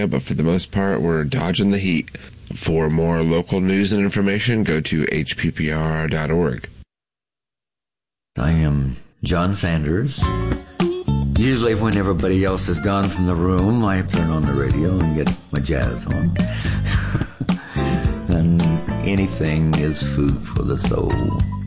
but for the most part, we're dodging the heat. For more local news and information, go to hppr.org. I am John Sanders. Usually when everybody else has gone from the room, I turn on the radio and get my jazz on. And anything is food for the soul.